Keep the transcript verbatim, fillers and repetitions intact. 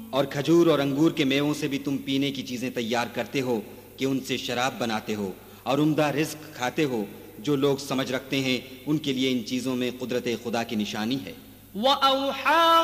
और खजूर और अंगूर के मेवों से भी तुम पीने की चीजें तैयार करते हो कि उनसे शराब बनाते हो और उम्दा रिज्क खाते हो। जो लोग समझ रखते हैं उनके लिए इन चीजों में कुदरत खुदा की निशानी है।